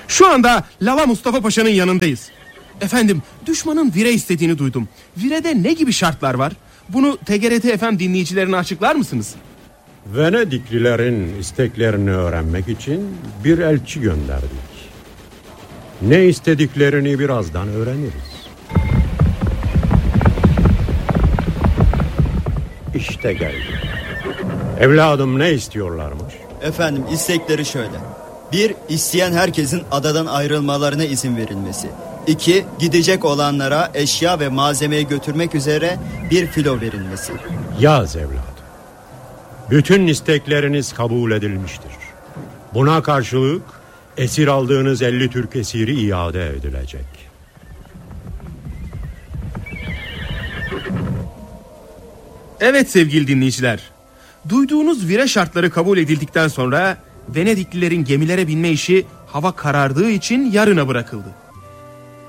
Şu anda Lala Mustafa Paşa'nın yanındayız. Efendim, düşmanın vire istediğini duydum. Virede ne gibi şartlar var? Bunu TGRT FM dinleyicilerine açıklar mısınız? Venediklilerin isteklerini öğrenmek için bir elçi gönderdik. Ne istediklerini birazdan öğreniriz. İşte geldi. Evladım, ne istiyorlarmış? Efendim, istekleri şöyle. 1. İsteyen herkesin adadan ayrılmalarına izin verilmesi. 2. Gidecek olanlara eşya ve malzemeyi götürmek üzere 1 filo verilmesi. Yaz evladım. Bütün istekleriniz kabul edilmiştir. Buna karşılık esir aldığınız 50 Türk esiri iade edilecek. Evet sevgili dinleyiciler. Duyduğunuz vire şartları kabul edildikten sonra Venediklilerin gemilere binme işi hava karardığı için yarına bırakıldı.